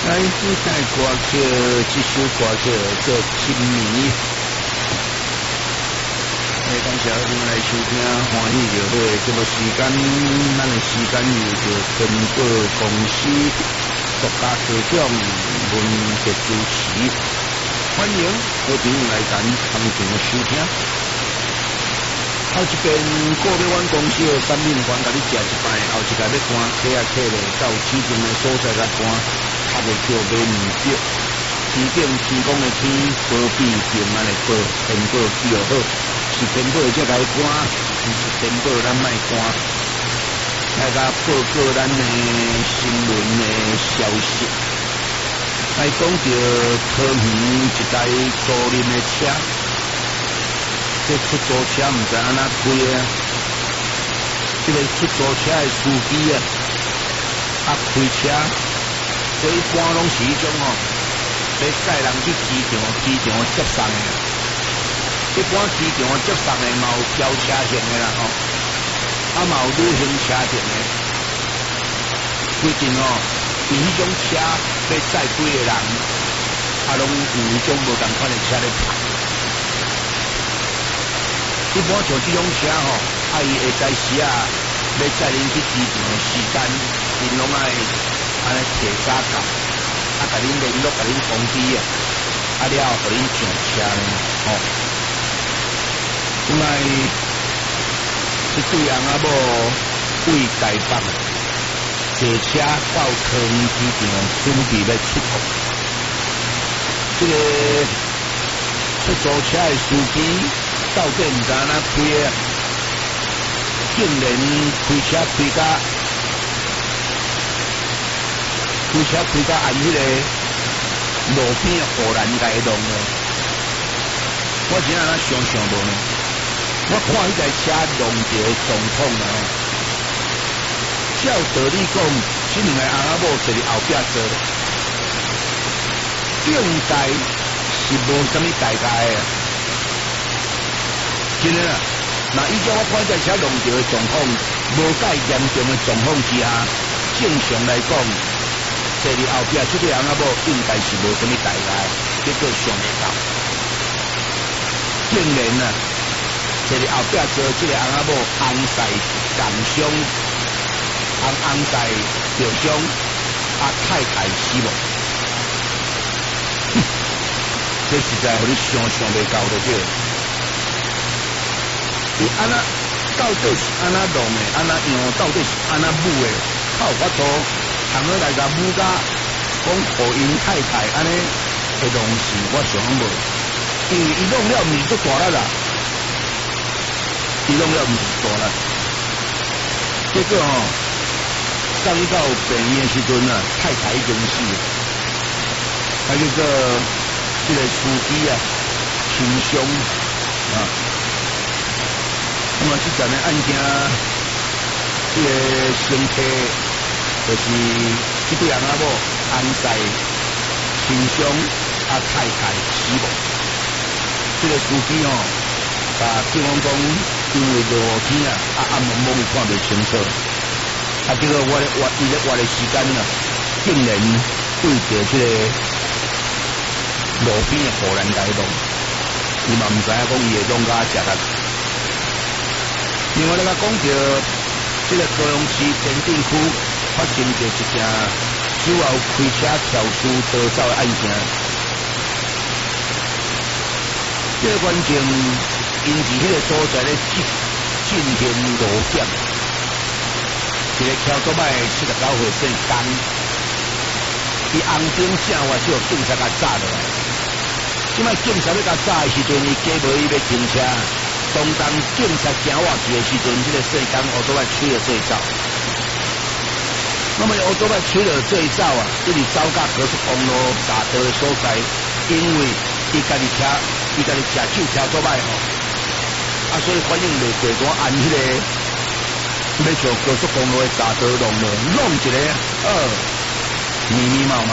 来，你带歌曲，这首歌曲叫《亲暝》。感谢恁来收听，欢喜就好。这个时间，咱的时间由着天宝公司独家提供，文杰主持。欢迎各位来咱空中收听。后一边过了阮公司的三面环，甲你食一摆，后一个要赶客啊客咧，到指定的所在来赶，较袂叫买唔着。天顶天公的天，保庇平安的保，天保庇好，是天保才来赶，毋是天保咱莫赶。来甲报告咱的新闻的消息，来讲到桃园一台租赁的车。这出租车唔知安怎开啊？这个出租车的司机啊，开车，这一般拢是迄种哦，要载人去机场接送的。一般机场接送的嘛有轿车型的啦吼，嘛有旅行车型的。最近哦，因迄种车要载几个人，拢有迄种无同款的车咧跑。一般像这种车吼，伊会在时啊，要载恁去机场的时间，因拢爱安尼提早到，甲恁联络，甲恁通知啊，了后互恁上车呢，吼。因为这对翁仔某为台北坐车到桃园机场，准备要出国。这个出租车的司机。到底唔知安怎开啊？竟然开车按迄个路边荷兰街弄的，我真安怎想无呢？我看迄台车弄着总统啊！照道理讲，这两个翁仔某坐伫后壁坐，应该是无啥物代价的。真的啦，那依照我看这车弄着的状况，无介严重的状况之下，正常来讲，坐伫后壁这个翁仔某应该是无什么代价，结果上会到，竟然啊，坐伫后壁坐这个翁仔某红晒感伤，红晒受伤，太太死亡，这实在互你想袂到的这。伊安那到底是安那弄的，安那样到底是安那舞的，较有法度通去来甲舞甲讲互因太太安尼会弄事，我想无，因为伊弄了毋是足大力啦，伊弄了毋是大力，结果吼送到病院的时阵啊，太太已经死了，结果这个司机啊轻伤啊。那么这件的案件，这个身体就是这对翁仔某红晒轻伤，太太死亡。这个司机哦，警方讲因为落雨天啊，暗蒙蒙看袂清楚，结果伊咧活的时间啊，竟然对着这个路边的荷兰街弄，伊嘛唔知影讲伊会弄甲食力。另外，咱讲到这个高雄市田径区发生着一件酒后开车肇事逃走的案件。这个关键因伫迄个所在咧进行路检，一个跳作摆79岁姓江，伊红灯正话就有警察甲抓落来。即摆警察要甲抓的时阵，伊假无伊要停车。当警察行watch的时阵，这个姓江乌多摆吹了这一走。那么乌多摆吹了这一走啊，一直走到高速公路匝道的所在，因为伊家己吃酒跳作摆吼，所以反应袂过单，按迄个要上高速公路的匝道弄一个密麻麻。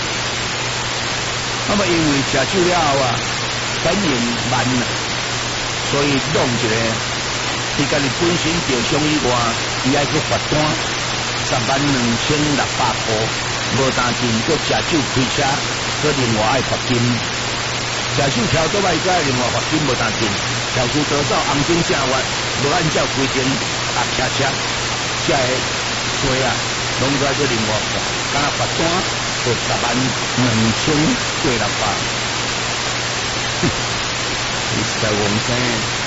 那么因为吃酒了后啊，反应慢啊。所以弄一个，伊家己本身着伤以外，伊爱去罚单102600块， 无担金，佮食酒开车，佮另外爱罚金。食酒跳倒歹该另外罚金无担金，肇事逃走红灯正月，无按照规定骑车，这个罪啊，拢该做另外罚，敢若罚单就102600。你实在戇生，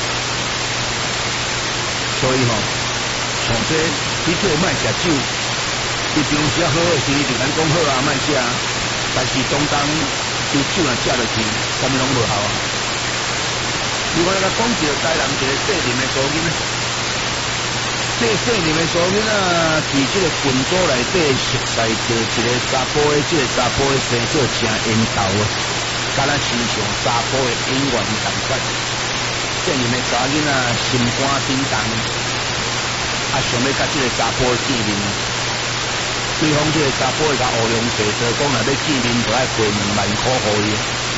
所以从这你叫莫食酒，你平时好好时就咱讲好啊，莫食，但是当伊酒若食落去，啥物拢无效啊。另外讲到台南一个细林的查囡仔，这细林的查囡仔，伫这个群组内底熟悉到一个查甫的，这个查甫的生做正缘投啊，敢若亲像查甫的姻缘同款。细林的查囡仔心肝叮当，想要甲这个查甫的见面。对方这个查甫会甲乌龙茶说，讲若要见面，就爱赔2万块互伊。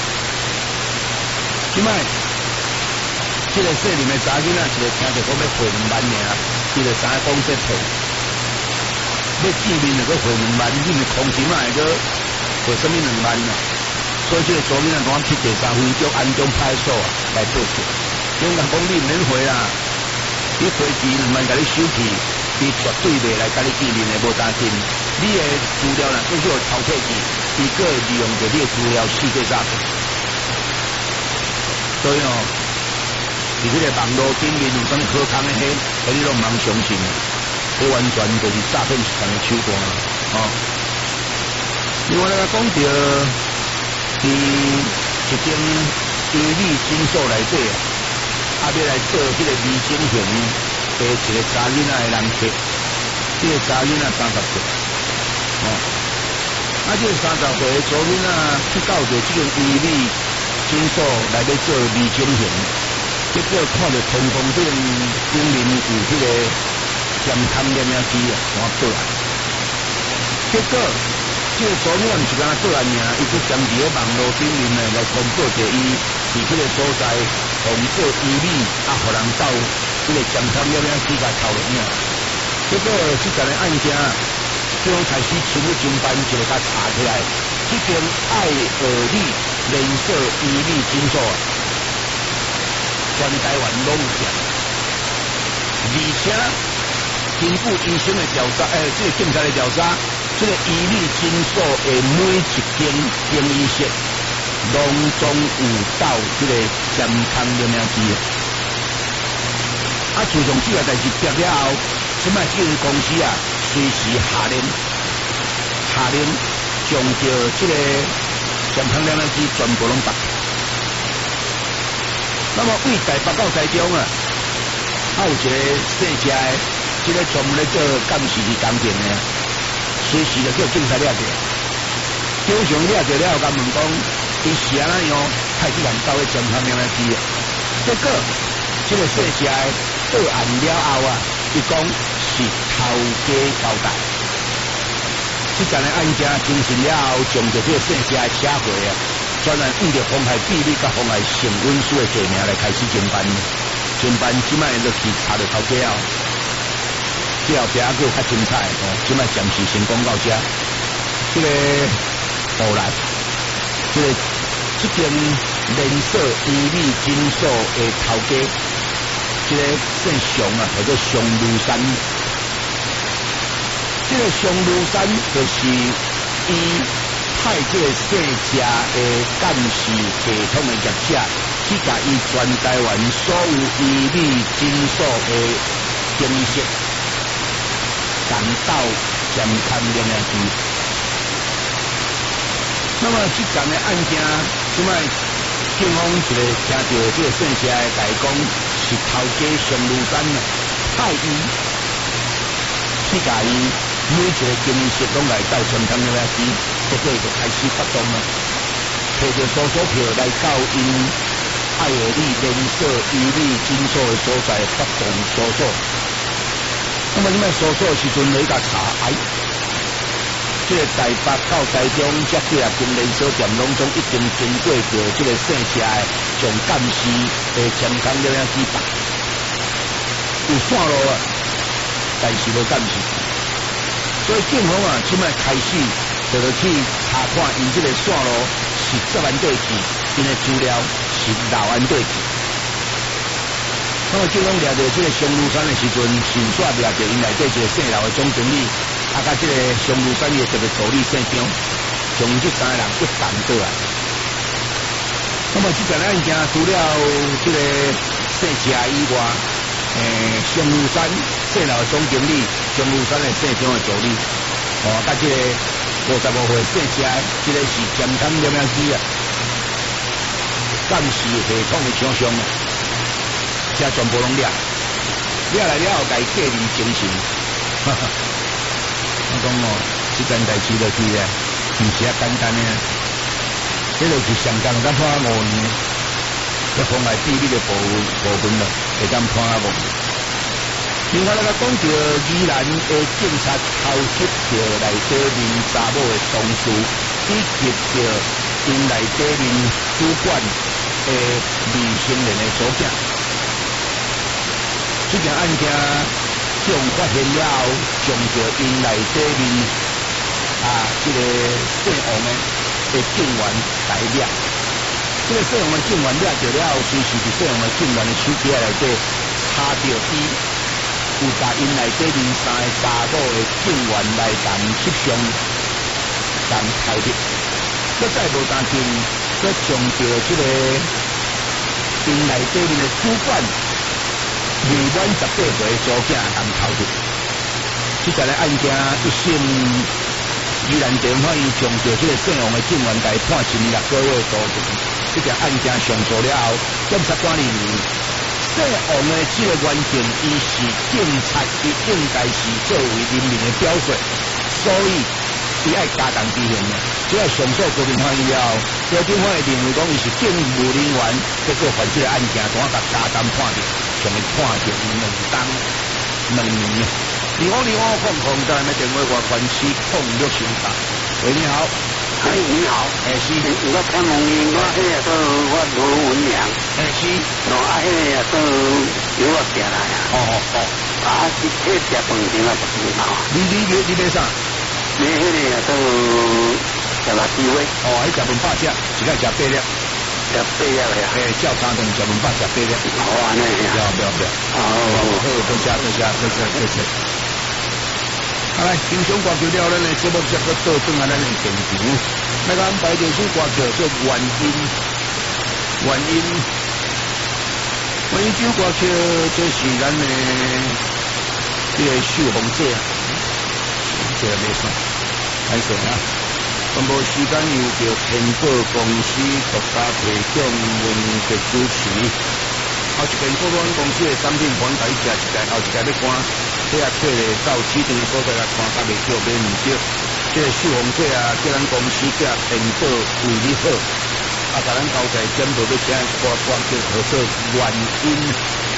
即摆这个细林的查囡仔，一个听着讲要赔2万尔，伊就知影讲这赔。要见面就搁赔2万，你咪空心啊，个赔什么2万啊？所以这个查囡仔赶去第3分局安中派出所来报警，警察讲你免赔啦，你赔钱2万，甲你收去。伊绝对袂来甲你见面的，无担心。你的资料若继续偷摕去，伊个会利用着你的资料四界诈骗。所以伫这个网络顶面有啥可空的迄，你拢唔通相信，这完全就是诈骗集团的手段另外来讲到伫一间医美诊所内底要来做这个微整形。一个查囡仔的人客，这个查囡仔30岁，这个30岁的查囡仔去到着这个医美诊所来要做微整形，结果看到通风顶顶面有这个健康验影机换倒来，结果这个查囡仔毋是敢若倒来尔，伊佫将伫个网络顶面来通报着伊伫这个所在红做医美互人斗。这个健康验影机甲偷落影，结果这件的案件，警方开始深入侦办，就甲查起来。这间爱尔丽连锁医美诊所，全台湾拢有店，而且经过医生的调查，这个警察的调查，这个医美诊所的每一间更衣室，拢总有到这个健康验影机。自从这个代志跌了后，即摆这个公司随时下令将着这个健康验影机全部拢拔。那么为台北到台中有一个细只的，这个专门咧做监视器工程的，随时就叫警察抓着。警察抓着了后，甲问讲，伊是安怎样开始人到咧健康验影机？结果这个细只的。报案了后伊讲是头家交代。这件的案件进行了后，将着这个细只的车回专案按照妨害秘密甲妨害性运输的罪名来开始侦办。侦办即摆就去查到头家后，这后壁还佫有较精彩即摆暂时先讲到这。这个后来，这间连锁医美诊所的头家。这个姓熊叫做熊庐山。这个熊庐山就是伊派这个细只的监视系统的业者，去甲伊全台湾所有医美诊所的更衣室赶到健康验影机。那么这件的案件，即摆警方一个听到这个细只的代讲。是头家熊庐山派伊去甲伊每一个更衣室拢来到健康验影机，结果就开始发动了，摕着搜索票来到因爱尔丽连锁医美诊所的所在发动搜索。那么你们搜索的时阵，你甲查，这个台北到台中这几啊间连锁店拢总一定经过着这个细只的从监视的健康验影机拔，有线路但是无监视。所以警方即摆开始就去查看因这个线路是10万对去，因的资料是6万对去。那么警方抓到这个松庐山的时阵，迅速抓到因内底一个姓刘的总经理，啊，甲这个松庐山的特别助理县长，将这3个人一办倒来。那么这件案件除了这个姓谢以外，松庐山姓刘的总经理，松庐山的县长的助理，甲这个55岁姓谢，这个是健康疗养机啊，监视系统的厂商啊。这全部拢抓来了后，该隔离精神。我讲这件代志就是咧，唔是啊简单嘅，这就是上港咱判5年，这妨碍秘密嘅部分咯，会当判5年。另外，咱讲到宜兰嘅警察偷袭到内底面查某嘅同事，以及到因内底面主管嘅未成年嘅所长。这件案件将发现了后，将着因内底面这个姓王的警员逮捕。这个姓王的警员抓到了后，随时伫姓王的警员的手机内底查到伊有甲因内底面3个查某的警员来谈翕相，谈拍摄。搁再无单停，搁将着这个因内底面的主管。未满18岁的组囝人头入，这件案件一审宜兰地方法院将着这个姓王的警员来判1年6个月徒刑。这件案件上诉了后，检察官认为姓王的这个原件，伊是警察，伊应该是作为人民的表率，所以伊爱加重执行的。只要上诉高庭法院了后，高庭法院认为讲伊是警务人员，结果犯这个案件，怎啊甲加重判刑？将会判刑2年。0505再来电话外关系0603。喂，你好。 你好。 是。 我听问你，我迄个都我无文良。 是。 迄个都由我行来啊。这食饭钱啊不好。 你买啥？ 你迄个都食垃圾位。 迄食饭8只，一个食8粒。 食8粒呀。 照常等食饭8食8粒。 好安尼呀。 不要。多谢。好来，平常挂桥了，咱的节目接个倒转啊，咱的电视，那个安排着首挂桥做原因首挂桥，这是咱的这个秀红姐啊，这个没算，还算啊。全部时间由着天宝公司独家提供文的主持。后一间保险公司的产品还甲伊食一间，后一间要关，这客咧到指定的所在来看，甲袂叫买唔着。这个秀红这叫咱公司叫天宝为你好，甲咱交代简报要请挂叫合作原因。